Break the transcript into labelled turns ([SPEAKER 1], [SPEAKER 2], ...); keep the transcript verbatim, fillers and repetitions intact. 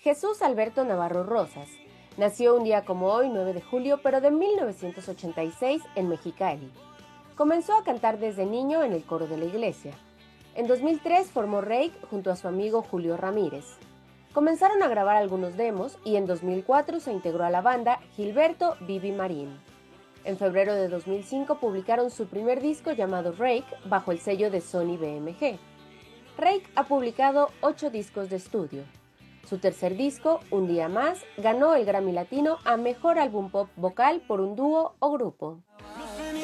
[SPEAKER 1] Jesús Alberto Navarro Rosas nació un día como hoy, nueve de julio, pero de mil novecientos ochenta y seis en Mexicali. Comenzó a cantar desde niño en el coro de la iglesia. En dos mil tres formó Reik junto a su amigo Julio Ramírez. Comenzaron a grabar algunos demos y en dos mil cuatro se integró a la banda Gilberto Vivi Marín. En febrero de dos mil cinco publicaron su primer disco llamado Reik bajo el sello de Sony B M G. Reik ha publicado ocho discos de estudio. Su tercer disco, Un Día Más, ganó el Grammy Latino a Mejor Álbum Pop Vocal por un dúo o grupo.